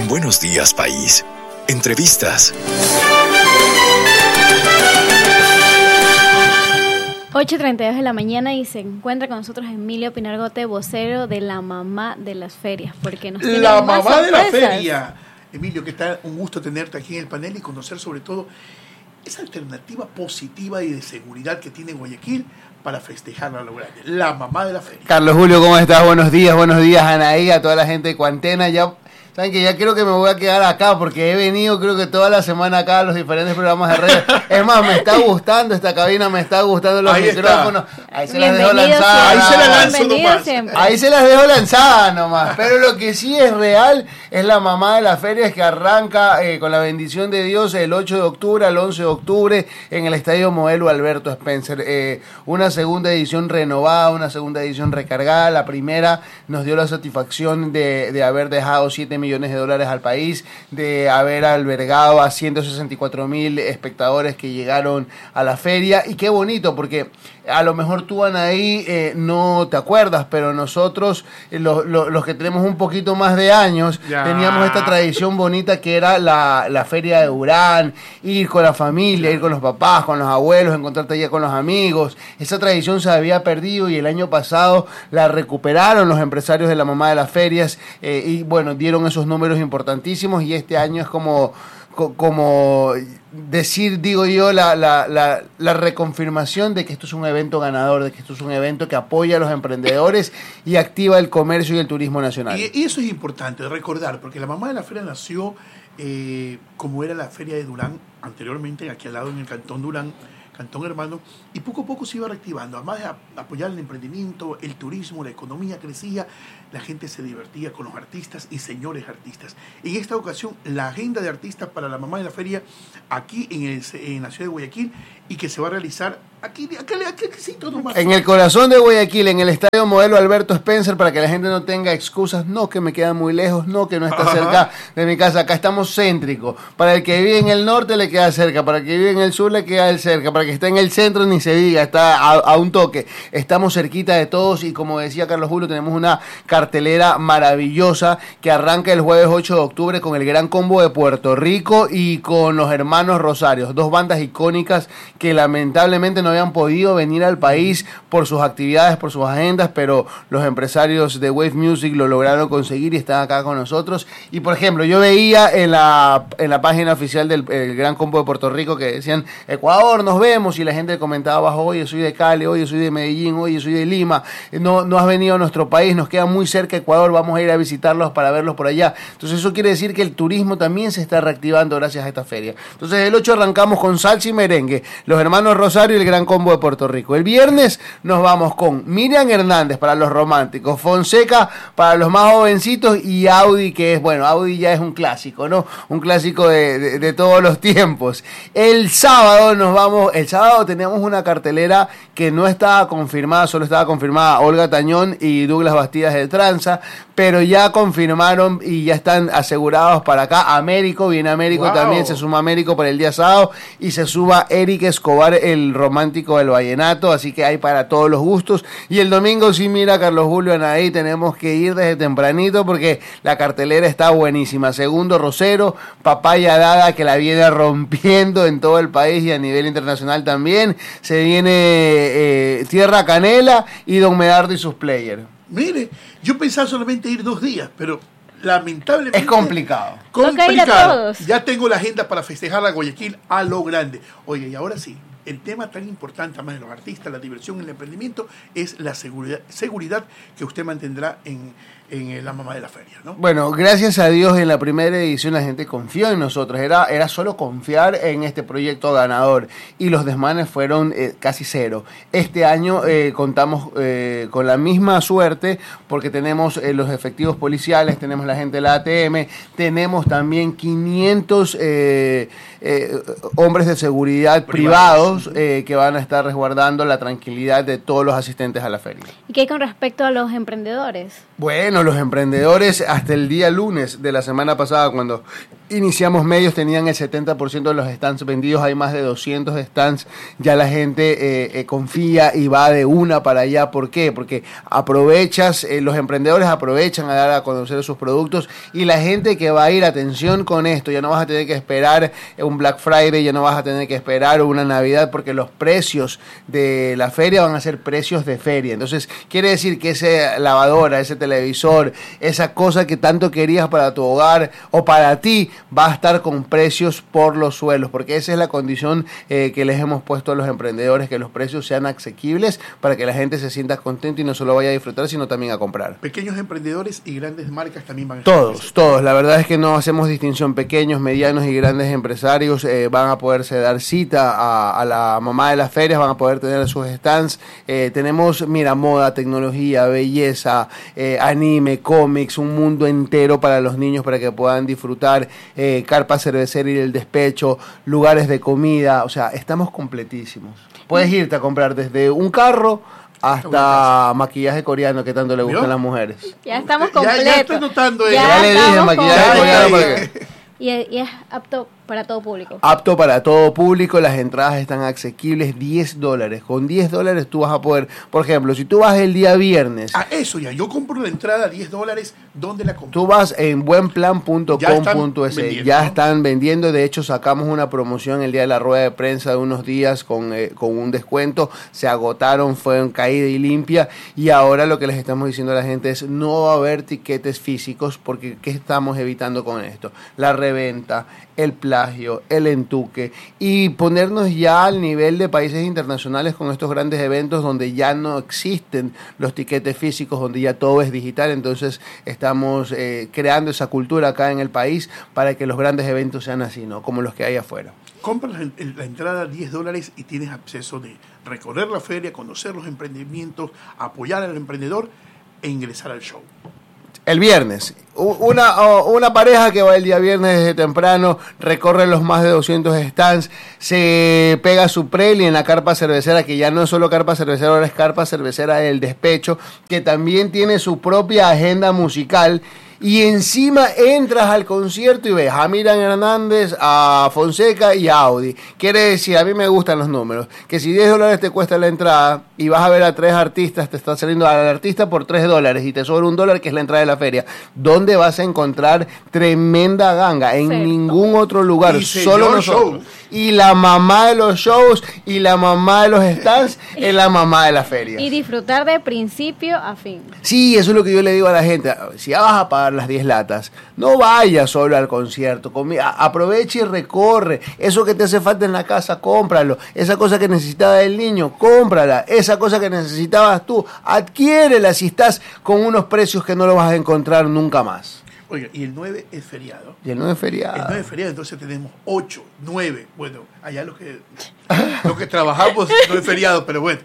Buenos Días País. Entrevistas. 8:32 de la mañana y se encuentra con nosotros Emilio Pinargote, vocero de la mamá de las ferias, porque nos tiene la más mamá de la sorpresas. feria. Emilio, que está un gusto tenerte aquí en el panel y conocer sobre todo esa alternativa positiva y de seguridad que tiene Guayaquil para festejar a lo grande. La mamá de la feria. Carlos Julio, ¿cómo estás? Buenos días Anaí, a toda la gente de Cuantena. Ya saben que ya creo que me voy a quedar acá porque he venido creo que toda la semana acá a los diferentes programas de redes. Es más, me está gustando esta cabina, me está gustando los micrófonos. Ahí se las dejo lanzadas. Ahí se las lanzo nomás. Ahí se las dejo lanzadas nomás. Pero lo que sí es real es la mamá de la feria, es que arranca con la bendición de Dios el 8 de octubre al 11 de octubre en el Estadio Modelo Alberto Spencer. Una segunda edición renovada, una segunda edición recargada. La primera nos dio la satisfacción de haber dejado 7 millones de dólares al país, de haber albergado a 164,000 espectadores que llegaron a la feria. Y qué bonito, porque a lo mejor tú, Anaí, no te acuerdas, pero nosotros, los que tenemos un poquito más de años, teníamos esta tradición bonita que era la feria de Durán, ir con la familia, ir con los papás, con los abuelos, encontrarte allá con los amigos. Esa tradición se había perdido y el año pasado la recuperaron los empresarios de la mamá de las ferias y bueno, dieron esos números importantísimos y este año es como decir, digo yo, la reconfirmación de que esto es un evento ganador, de que esto es un evento que apoya a los emprendedores y activa el comercio y el turismo nacional. Y eso es importante recordar, porque la mamá de la feria nació como era la feria de Durán anteriormente, aquí al lado en el Cantón Durán, Cantón Hermano, y poco a poco se iba reactivando. Además de apoyar el emprendimiento, el turismo, la economía crecía, la gente se divertía con los artistas y señores artistas. En esta ocasión, la agenda de artistas para la mamá de la feria aquí en la ciudad de Guayaquil y que se va a realizar aquí sí, todo más. En el corazón de Guayaquil, en el Estadio Modelo Alberto Spencer, para que la gente no tenga excusas, no que me queda muy lejos, no que no está cerca de mi casa, acá estamos céntricos. Para el que vive en el norte le queda cerca, para el que vive en el sur le queda cerca, para el que está en el centro ni se diga, está a un toque. Estamos cerquita de todos y como decía Carlos Julio, tenemos una cartelera maravillosa que arranca el jueves 8 de octubre con el Gran Combo de Puerto Rico y con los Hermanos Rosarios, dos bandas icónicas que lamentablemente no habían podido venir al país por sus actividades, por sus agendas, pero los empresarios de Wave Music lo lograron conseguir y están acá con nosotros. Y por ejemplo, yo veía en la página oficial del Gran Combo de Puerto Rico que decían Ecuador, nos vemos, y la gente comentaba abajo, oye, soy de Cali, oye, soy de Medellín, oye, soy de Lima, no has venido a nuestro país, nos queda muy cerca Ecuador, vamos a ir a visitarlos para verlos por allá. Entonces eso quiere decir que el turismo también se está reactivando gracias a esta feria. Entonces el 8 arrancamos con salsa y merengue, los Hermanos Rosario y el Gran Combo de Puerto Rico. El viernes nos vamos con Miriam Hernández para los románticos, Fonseca para los más jovencitos y Audi, que es, bueno, Audi ya es un clásico, ¿no? Un clásico de todos los tiempos. El sábado teníamos una cartelera que no estaba confirmada, solo estaba confirmada Olga Tañón y Douglas Bastidas de Tranza, pero ya confirmaron y ya están asegurados para acá. Américo, viene Américo también, se suma Américo para el día sábado y se suba Eric Escobar, el romántico del vallenato, así que hay para todos los gustos. Y el domingo, sí, mira, Carlos Julio, Anaí, tenemos que ir desde tempranito porque la cartelera está buenísima. Segundo Rosero, Papaya Dada, que la viene rompiendo en todo el país y a nivel internacional también. Se viene Tierra Canela y Don Medardo y sus players. Mire, yo pensaba solamente ir 2 días, pero lamentablemente es complicado. Toca ir a todos. Ya tengo la agenda para festejar a Guayaquil a lo grande. Oye, y ahora sí, el tema tan importante, además de los artistas, la diversión, el emprendimiento, es la seguridad que usted mantendrá en la mamá de la feria, ¿no? Bueno, gracias a Dios en la primera edición la gente confió en nosotros, era solo confiar en este proyecto ganador y los desmanes fueron casi cero. Este año contamos con la misma suerte porque tenemos los efectivos policiales, tenemos la gente de la ATM, tenemos también 500 hombres de seguridad privados que van a estar resguardando la tranquilidad de todos los asistentes a la feria. ¿Y qué hay con respecto a los emprendedores? Bueno, los emprendedores hasta el día lunes de la semana pasada, cuando Iniciamos medios, tenían el 70% de los stands vendidos, hay más de 200 stands, ya la gente confía y va de una para allá. ¿Por qué? Porque los emprendedores aprovechan a dar a conocer sus productos, y la gente que va a ir, atención con esto, ya no vas a tener que esperar un Black Friday, ya no vas a tener que esperar una Navidad, porque los precios de la feria van a ser precios de feria. Entonces quiere decir que esa lavadora, ese televisor, esa cosa que tanto querías para tu hogar o para ti, va a estar con precios por los suelos, porque esa es la condición que les hemos puesto a los emprendedores, que los precios sean asequibles para que la gente se sienta contenta y no solo vaya a disfrutar, sino también a comprar. Pequeños emprendedores y grandes marcas también van a estar. Todos. La verdad es que no hacemos distinción. Pequeños, medianos y grandes empresarios van a poderse dar cita a la mamá de las ferias, van a poder tener sus stands. Tenemos, mira, moda, tecnología, belleza, anime, cómics, un mundo entero para los niños para que puedan disfrutar. Carpa cervecera y el despecho, lugares de comida, o sea, estamos completísimos. Puedes irte a comprar desde un carro hasta maquillaje coreano que tanto le gustan a las mujeres. Ya estamos completos. Ya estoy notando eso. Ya le dije maquillaje coreano porque... Y es apto para todo público. Apto para todo público, las entradas están asequibles, $10. Con $10 tú vas a poder, por ejemplo, si tú vas el día viernes. Eso ya, yo compro la entrada $10, ¿dónde la compro? Tú vas en buenplan.com.es, ya están vendiendo, de hecho sacamos una promoción el día de la rueda de prensa de unos días con un descuento, se agotaron, fue en caída y limpia, y ahora lo que les estamos diciendo a la gente es no va a haber tiquetes físicos, porque ¿qué estamos evitando con esto? La reventa, el plagio, el entuque, y ponernos ya al nivel de países internacionales con estos grandes eventos donde ya no existen los tiquetes físicos, donde ya todo es digital. Entonces estamos creando esa cultura acá en el país para que los grandes eventos sean así, ¿no? Como los que hay afuera. Compras la entrada $10 y tienes acceso de recorrer la feria, conocer los emprendimientos, apoyar al emprendedor e ingresar al show. El viernes, una pareja que va el día viernes desde temprano, recorre los más de 200 stands, se pega su preli en la carpa cervecera, que ya no es solo carpa cervecera, ahora es carpa cervecera del despecho, que también tiene su propia agenda musical. Y encima entras al concierto y ves a Miriam Hernández, a Fonseca y a Audi. Quiere decir, a mí me gustan los números, que si $10 te cuesta la entrada y vas a ver a 3 artistas, te está saliendo al artista por $3 y te sobra $1, que es la entrada de la feria. ¿Dónde vas a encontrar tremenda ganga? En ningún otro lugar, y solo nosotros. Y la mamá de los shows y la mamá de los stands es la mamá de la feria. Y disfrutar de principio a fin. Sí, eso es lo que yo le digo a la gente. Si ya vas a pagar las 10 latas, no vayas solo al concierto, aprovecha y recorre. Eso que te hace falta en la casa, cómpralo. Esa cosa que necesitaba el niño, cómprala. Esa cosa que necesitabas tú, adquiérela si estás con unos precios que no lo vas a encontrar nunca más. Oiga, y el 9 es feriado. Y el 9 es feriado. El 9 es feriado, entonces tenemos 8, 9. Bueno, allá los que trabajamos no es feriado, pero bueno.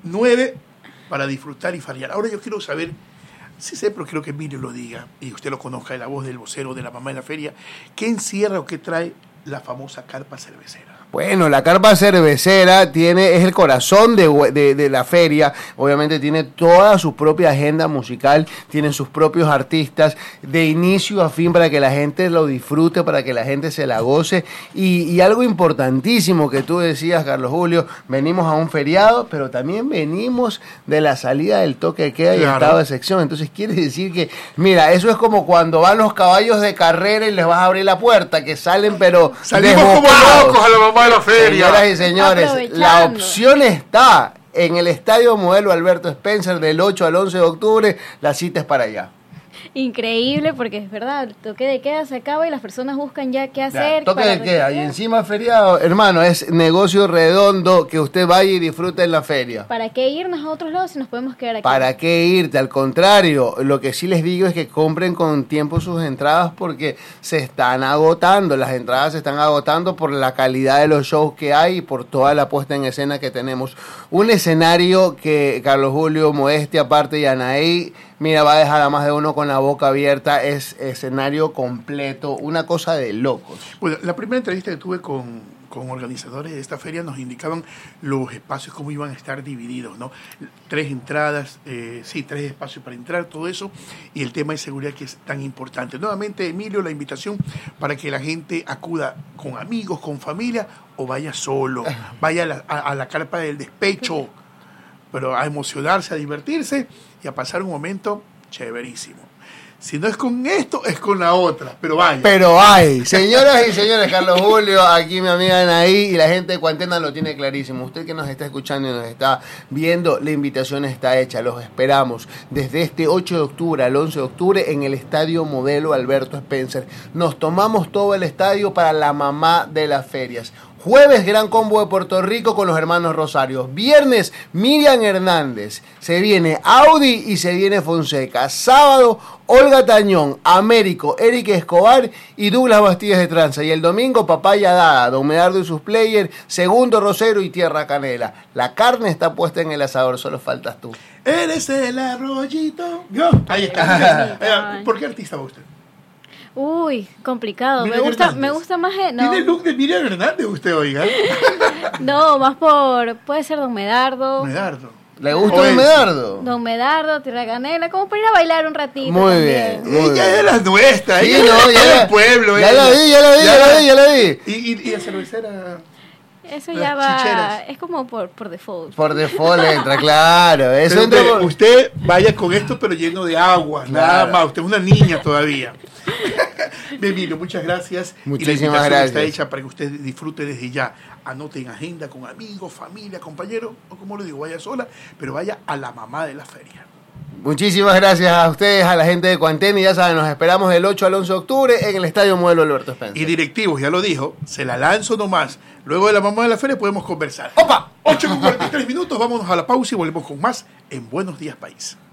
9 para disfrutar y feriar. Ahora yo quiero saber, sí sé, pero quiero que Emilio lo diga y usted lo conozca, de la voz del vocero de la mamá de la feria. ¿Qué encierra o qué trae la famosa carpa cervecera? Bueno, la carpa cervecera es el corazón de la feria. Obviamente tiene toda su propia agenda musical, tiene sus propios artistas de inicio a fin para que la gente lo disfrute, para que la gente se la goce. Y algo importantísimo que tú decías, Carlos Julio, venimos a un feriado, pero también venimos de la salida del toque de queda y estado de sección. Entonces quiere decir que, mira, eso es como cuando van los caballos de carrera y les vas a abrir la puerta, que salen pero salimos como locos a la mamá de la feria. Señoras y señores, la opción está en el Estadio Modelo Alberto Spencer del 8 al 11 de octubre. La cita es para allá. Increíble, porque es verdad, el toque de queda se acaba y las personas buscan ya qué hacer. Toque de queda y encima feriado, hermano, es negocio redondo que usted vaya y disfrute en la feria. ¿Para qué irnos a otros lados si nos podemos quedar aquí? ¿Para qué irte? Al contrario, lo que sí les digo es que compren con tiempo sus entradas porque se están agotando. Las entradas se están agotando por la calidad de los shows que hay y por toda la puesta en escena que tenemos. Un escenario que Carlos Julio, modestia aparte, y Anaí, mira, va a dejar a más de uno con la boca abierta. Es escenario completo, una cosa de locos. Bueno, la primera entrevista que tuve con con organizadores de esta feria nos indicaban los espacios, cómo iban a estar divididos, ¿no? 3 entradas, 3 espacios para entrar, todo eso, y el tema de seguridad que es tan importante. Nuevamente, Emilio, la invitación para que la gente acuda con amigos, con familia, o vaya solo, vaya a la carpa del despecho, pero a emocionarse, a divertirse y a pasar un momento chéverísimo. Si no es con esto, es con la otra, pero vaya. Pero hay. Señoras y señores, Carlos Julio, aquí mi amiga Anaí y la gente de Cuarentena lo tiene clarísimo. Usted que nos está escuchando y nos está viendo, la invitación está hecha. Los esperamos desde este 8 de octubre al 11 de octubre en el Estadio Modelo Alberto Spencer. Nos tomamos todo el estadio para la mamá de las ferias. Jueves, Gran Combo de Puerto Rico con los hermanos Rosario. Viernes, Miriam Hernández. Se viene Audi y se viene Fonseca. Sábado, Olga Tañón, Américo, Eric Escobar y Douglas Bastillas de Tranza. Y el domingo, Papaya Dada, Don Medardo y sus players, Segundo Rosero y Tierra Canela. La carne está puesta en el asador, solo faltas tú. Eres el arroyito. Yo. Ahí está. ¿Por qué artista va usted? Uy, complicado. Miriam Hernández. Me gusta más... No. Tiene el look de Miriam Hernández usted, oiga. No, más puede ser Don Medardo. Medardo. ¿Le gusta O Don ese. Medardo? Don Medardo, Tierra Canela, como para ir a bailar un ratito. Muy también. bien. Muy Ella bien. es de las nuestras. Sí, ella no, es ya del pueblo. ya ella. la vi. Y la cervecera. Eso Las ya va... chicheras. Es como por default. Por default entra, claro. Eso Pero entra por... usted vaya con esto, pero lleno de agua. Nada Claro. más. Usted es una niña todavía. Emilio, muchas gracias. Muchísimas y la invitación gracias. está hecha para que usted disfrute desde ya. Anote en agenda con amigos, familia, compañeros, o como lo digo, vaya sola, pero vaya a la mamá de la feria. Muchísimas gracias a ustedes, a la gente de Cuarentena. Y ya saben, nos esperamos del 8 al 11 de octubre en el Estadio Modelo Alberto Spencer. Y directivos, ya lo dijo, se la lanzo nomás. Luego de la mamá de la feria podemos conversar. ¡Opa! 8:43 minutos, vámonos a la pausa y volvemos con más en Buenos Días País.